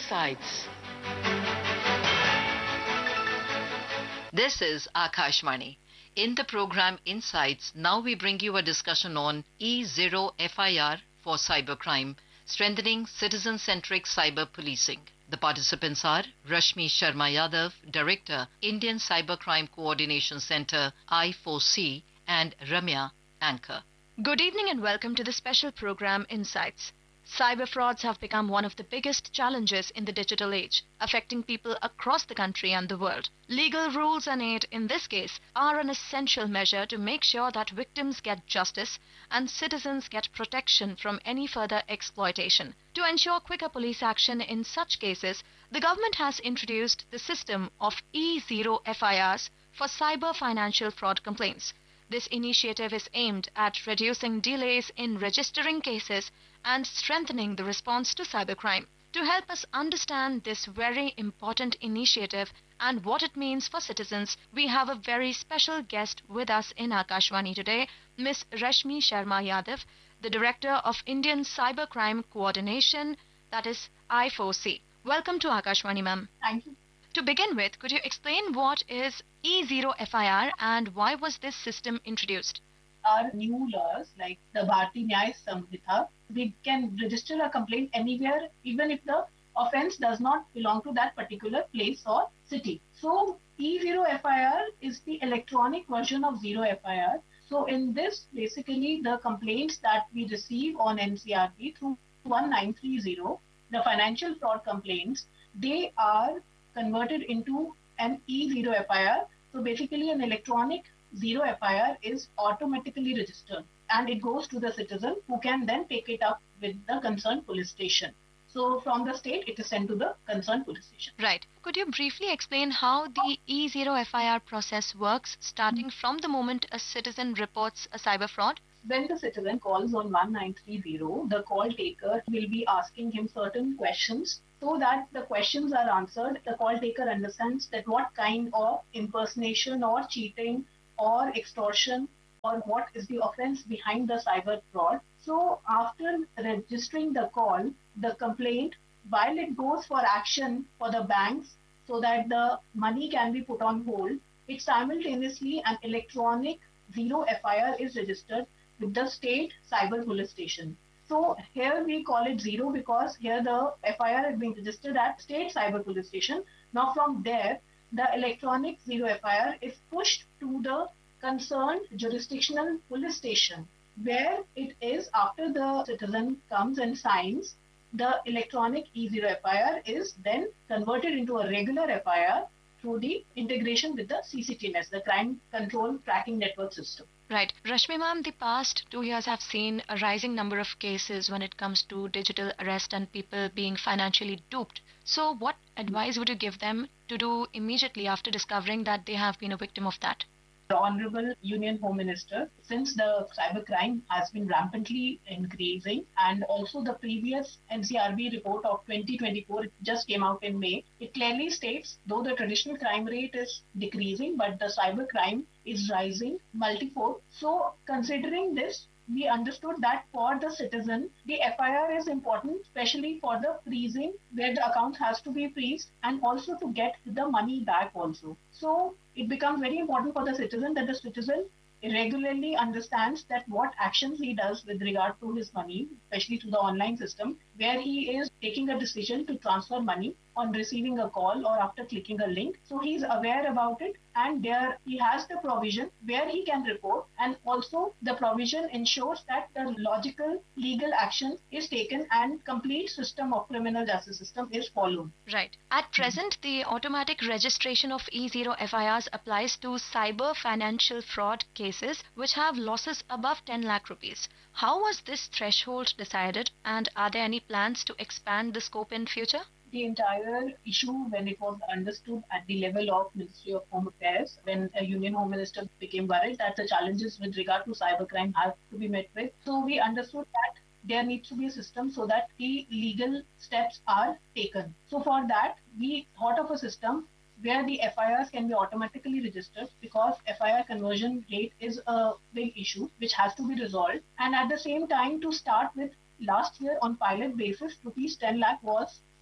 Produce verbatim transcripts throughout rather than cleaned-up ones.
Insights. This is Akashvani. In the program Insights, now we bring you a discussion on E zero F I R for cybercrime, strengthening citizen-centric cyber policing. The participants are Rashmi Sharma Yadav, Director, Indian Cybercrime Coordination Center, I four C, and Ramya, Anchor. Good evening and welcome to the special program Insights. Cyber frauds have become one of the biggest challenges in the digital age, affecting people across the country and the world. Legal rules and aid in this case are an essential measure to make sure that victims get justice and citizens get protection from any further exploitation. To ensure quicker police action in such cases, the government has introduced the system of E zero F I Rs for cyber financial fraud complaints. This initiative is aimed at reducing delays in registering cases and strengthening the response to cybercrime. To help us understand this very important initiative and what it means for citizens, we have a very special guest with us in Akashvani today, Miss Rashmi Sharma Yadav, the Director of Indian Cybercrime Coordination, that is I four C. Welcome to Akashvani, ma'am. Thank you. To begin with, could you explain what is E zero F I R and why was this system introduced? Our new laws like the Bharati Nyaya Samhita, we can register a complaint anywhere even if the offence does not belong to that particular place or city. So E zero F I R is the electronic version of zero F I R. So in this, basically the complaints that we receive on N C R B through one nine three zero, the financial fraud complaints, they are converted into an E zero F I R. So basically an electronic zero F I R is automatically registered and it goes to the citizen who can then take it up with the concerned police station. So from the state, it is sent to the concerned police station. Right. Could you briefly explain how the E zero F I R process works, starting from the moment a citizen reports a cyber fraud? When the citizen calls on one nine three zero, the call taker will be asking him certain questions. So that the questions are answered, the call taker understands that what kind of impersonation or cheating or extortion or what is the offense behind the cyber fraud. So after registering the call, the complaint, while it goes for action for the banks so that the money can be put on hold, it simultaneously an electronic zero F I R is registered with the state cyber police station. So here we call it zero because here the F I R is being registered at state cyber police station. Now from there, the electronic zero F I R is pushed to the concerned jurisdictional police station, where it is after the citizen comes and signs, the electronic E zero F I R is then converted into a regular F I R through the integration with the C C T N S, the Crime Control Tracking Network System. Right. Rashmi ma'am, the past two years have seen a rising number of cases when it comes to digital arrest and people being financially duped. So what advice would you give them to do immediately after discovering that they have been a victim of that? The Honorable Union Home Minister, since the cybercrime has been rampantly increasing and also the previous N C R B report of twenty twenty-four just came out in May, it clearly states though the traditional crime rate is decreasing, but the cybercrime is rising multifold. So considering this, we understood that for the citizen, the F I R is important, especially for the freezing, where the account has to be freezed and also to get the money back also. So it becomes very important for the citizen that the citizen regularly understands that what actions he does with regard to his money, especially to the online system, where he is taking a decision to transfer money on receiving a call or after clicking a link. So he's aware about it and there he has the provision where he can report, and also the provision ensures that the logical legal action is taken and complete system of criminal justice system is followed. Right. At present, the automatic registration of E zero F I Rs applies to cyber financial fraud cases which have losses above ten lakh rupees. How was this threshold decided and are there any plans to expand the scope in future? The entire issue, when it was understood at the level of Ministry of Home Affairs, when a Union Home Minister became worried that the challenges with regard to cybercrime have to be met with. So we understood that there needs to be a system so that the legal steps are taken. So for that, we thought of a system where the F I Rs can be automatically registered, because F I R conversion rate is a big issue which has to be resolved. And at the same time, to start with, last year on pilot basis, rupees ten lakh was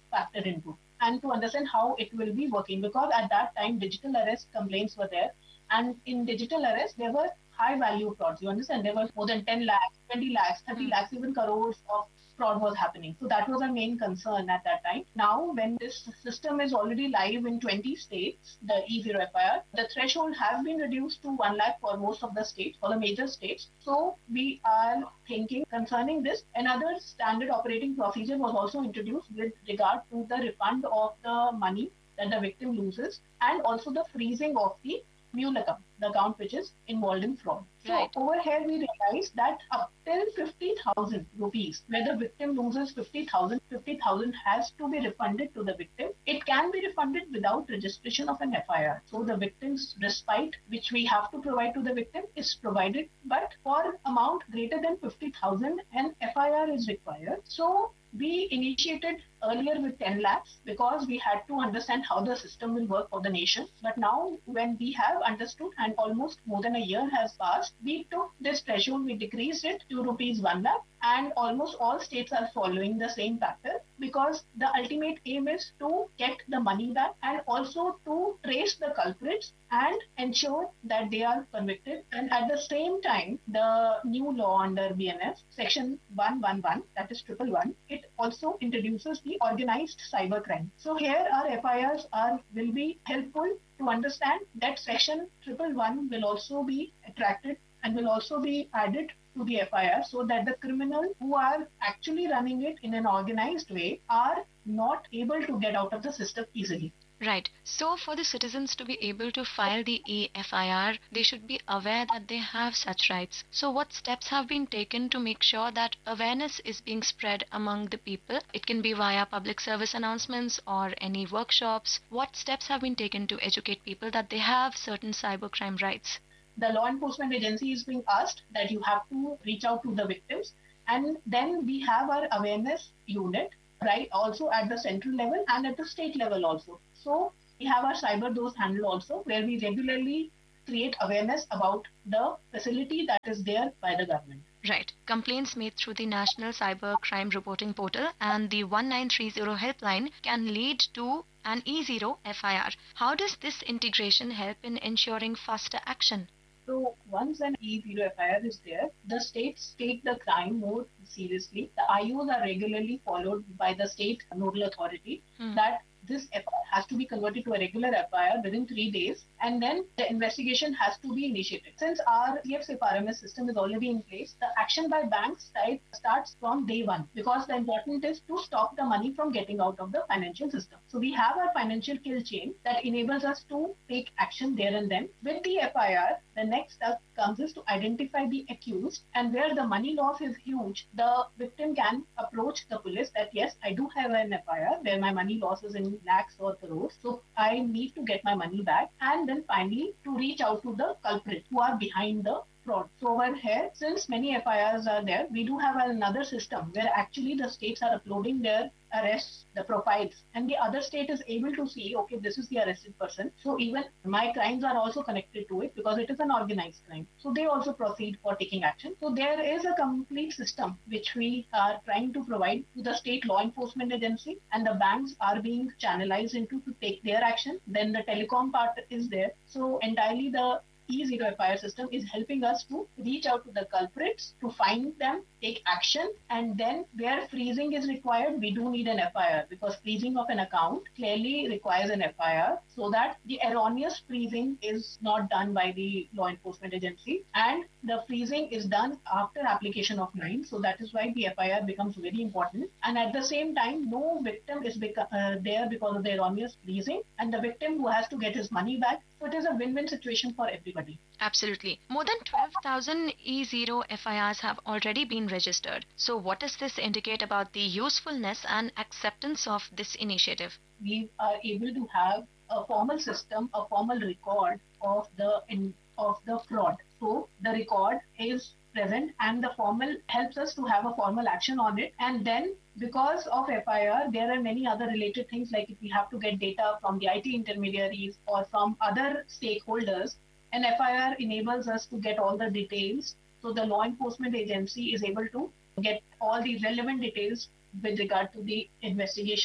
factored into, and to understand how it will be working, because at that time digital arrest complaints were there, and in digital arrest there were high value frauds. You understand? There were more than ten lakhs, twenty lakhs, thirty mm. lakhs, even crores of fraud was happening. So that was our main concern at that time. Now, when this system is already live in twenty states, the E zero F I R, the threshold has been reduced to one lakh for most of the states, for the major states. So we are thinking concerning this, another standard operating procedure was also introduced with regard to the refund of the money that the victim loses, and also the freezing of the mule account, the account which is involved in fraud. Right. So over here we realized that up till fifty thousand rupees, where the victim loses fifty thousand, fifty thousand has to be refunded to the victim. It can be refunded without registration of an F I R. So the victim's respite, which we have to provide to the victim, is provided, but for amount greater than fifty thousand, an F I R is required. So we initiated earlier with ten lakhs because we had to understand how the system will work for the nation. But now when we have understood and almost more than a year has passed, we took this threshold, we decreased it to rupees one lakh, and almost all states are following the same pattern, because the ultimate aim is to get the money back and also to trace the culprits and ensure that they are convicted. And at the same time, the new law under B N S, section one eleven, that is triple one, it also introduces the organized cybercrime. So here our F I Rs are will be helpful to understand that section triple one will also be attracted and will also be added to the F I R, so that the criminals who are actually running it in an organized way are not able to get out of the system easily. Right. So for the citizens to be able to file the E F I R, they should be aware that they have such rights. So what steps have been taken to make sure that awareness is being spread among the people? It can be via public service announcements or any workshops. What steps have been taken to educate people that they have certain cybercrime rights? The law enforcement agency is being asked that you have to reach out to the victims, and then we have our awareness unit, right, also at the central level and at the state level also. So we have our cyber dose handle also, where we regularly create awareness about the facility that is there by the government. Right. Complaints made through the National Cyber Crime Reporting Portal and the one nine three zero helpline can lead to an E zero F I R. How does this integration help in ensuring faster action? So once an E zero F I R is there, the states take the crime more seriously. The I Os are regularly followed by the state nodal authority hmm. that this F I R has to be converted to a regular F I R within three days, and then the investigation has to be initiated. Since our C F SIP R M S system is already in place, the action by banks type starts from day one, because the important is to stop the money from getting out of the financial system. So we have our financial kill chain that enables us to take action there and then. With the F I R, the next step comes is to identify the accused, and where the money loss is huge, the victim can approach the police that yes, I do have an F I R where my money loss is in lakhs or crores, so I need to get my money back, and then finally to reach out to the culprit who are behind the fraud. So over here, since many F I Rs are there, we do have another system where actually the states are uploading their arrests, the profiles, and the other state is able to see, okay, this is the arrested person. So even my crimes are also connected to it because it is an organized crime. So they also proceed for taking action. So there is a complete system which we are trying to provide to the state law enforcement agency, and the banks are being channelized into to take their action. Then the telecom part is there. So entirely the E zero F I R system is helping us to reach out to the culprits, to find them, take action, and then where freezing is required, we do need an F I R, because freezing of an account clearly requires an F I R, so that the erroneous freezing is not done by the law enforcement agency, and the freezing is done after application of nine. So that is why the F I R becomes very important. And at the same time, no victim is beca- uh, there because of the erroneous freezing, and the victim who has to get his money back. So it is a win-win situation for everybody. Absolutely. More than twelve thousand E zero F I Rs have already been registered. So what does this indicate about the usefulness and acceptance of this initiative? We are able to have a formal system, a formal record of the in, of the fraud. So the record is present, and the formal helps us to have a formal action on it. And then because of F I R, there are many other related things, like if we have to get data from the I T intermediaries or from other stakeholders, an F I R enables us to get all the details. So the law enforcement agency is able to get all the relevant details with regard to the investigation.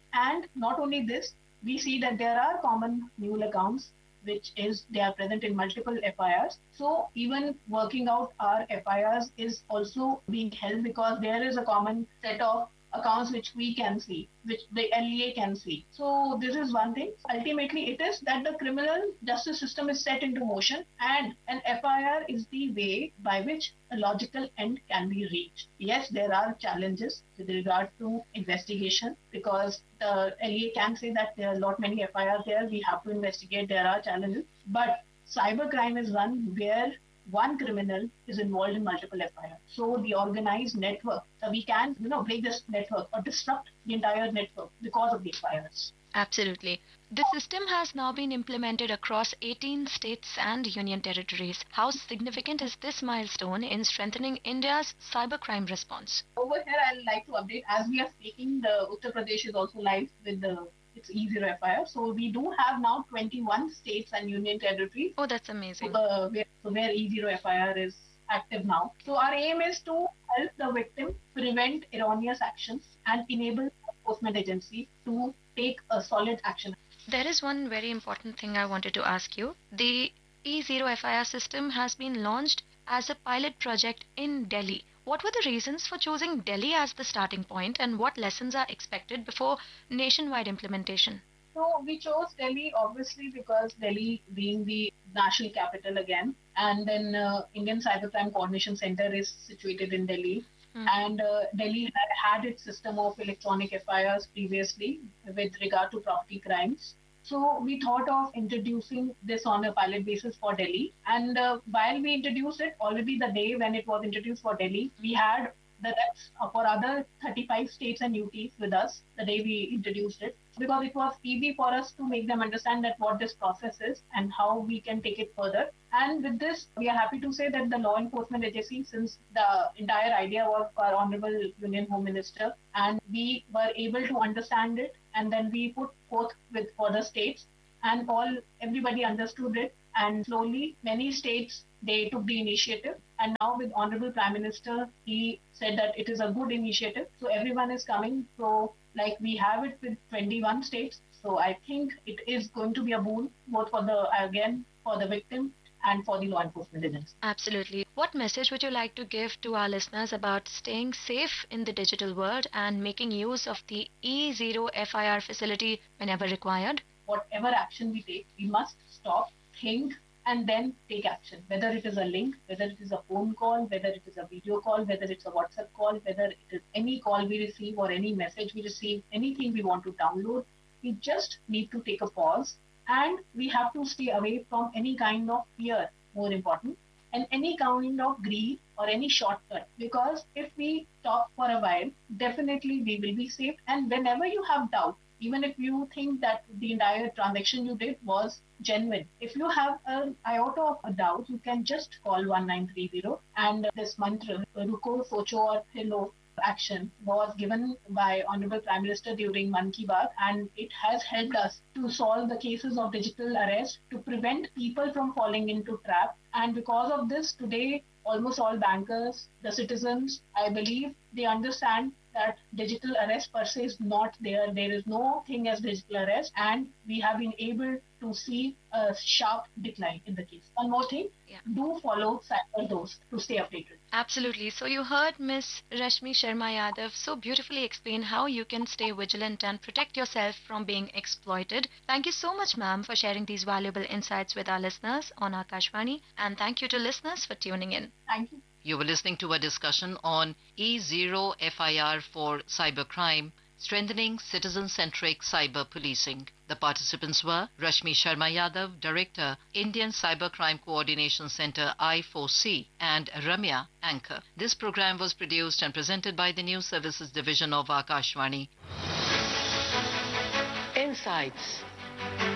And not only this, we see that there are common mule accounts, which is they are present in multiple F I Rs. So even working out our F I Rs is also being held because there is a common set of accounts which we can see, which the L E A can see. So this is one thing. Ultimately, it is that the criminal justice system is set into motion, and an F I R is the way by which a logical end can be reached. Yes, there are challenges with regard to investigation because the L E A can say that there are a lot many F I Rs there. We have to investigate. There are challenges, but cybercrime is one where one criminal is involved in multiple F I Rs. So the organized network, so we can, you know, break this network or disrupt the entire network because of the F I Rs. Absolutely. The system has now been implemented across eighteen states and union territories. How significant is this milestone in strengthening India's cybercrime response? Over here, I'd like to update. As we are speaking, the Uttar Pradesh is also live with the its E zero F I R. So we do have now twenty-one states and union territories. Oh, that's amazing. Uh, where, so where E zero F I R is active now. So our aim is to help the victim prevent erroneous actions and enable enforcement agency to take a solid action. There is one very important thing I wanted to ask you. The E zero F I R system has been launched as a pilot project in Delhi. What were the reasons for choosing Delhi as the starting point, and what lessons are expected before nationwide implementation? So we chose Delhi obviously because Delhi being the national capital again, and then uh, Indian Cybercrime Coordination Center is situated in Delhi. Mm. And uh, Delhi had, had its system of electronic F I Rs previously with regard to property crimes. So we thought of introducing this on a pilot basis for Delhi. And uh, while we introduced it, already the day when it was introduced for Delhi, we had the reps for other thirty-five states and U Ts with us the day we introduced it, because it was easy for us to make them understand that what this process is and how we can take it further. And with this, we are happy to say that the law enforcement agency, since the entire idea was our Honorable Union Home Minister, and we were able to understand it, and then we put forth with other states, and all everybody understood it, and slowly many states they took the initiative, and now with Honorable Prime Minister, he said that it is a good initiative, so everyone is coming. So like we have it with twenty-one states, so I think it is going to be a boon both for the again for the victim and for the law enforcement agency. Absolutely. What message would you like to give to our listeners about staying safe in the digital world and making use of the E zero F I R facility whenever required? Whatever action we take, we must stop, think, and then take action. Whether it is a link, whether it is a phone call, whether it is a video call, whether it's a WhatsApp call, whether it is any call we receive or any message we receive, anything we want to download, we just need to take a pause, and we have to stay away from any kind of fear, more important, and any kind of greed or any shortcut. Because if we stop for a while, definitely we will be safe. And whenever you have doubt, even if you think that the entire transaction you did was genuine, if you have an iota of a doubt, you can just call one nine three zero. And this mantra, Ruko, Socho or Hello action, was given by Honorable Prime Minister during Mann Ki Baat, and it has helped us to solve the cases of digital arrest, to prevent people from falling into trap. And because of this, today almost all bankers, the citizens, I believe they understand that digital arrest per se is not there. There is no thing as digital arrest, and we have been able to see a sharp decline in the case. One more thing, yeah. do follow CyberDose to stay updated. Absolutely. So you heard Miss Rashmi Sharma Yadav so beautifully explain how you can stay vigilant and protect yourself from being exploited. Thank you so much, ma'am, for sharing these valuable insights with our listeners on Akashvani, and thank you to listeners for tuning in. Thank you. You were listening to a discussion on E zero F I R for cybercrime, strengthening citizen-centric cyber policing. The participants were Rashmi Sharma Yadav, Director, Indian Cybercrime Coordination Center I four C, and Ramya, Anchor. This program was produced and presented by the News Services Division of Akashvani. Insights.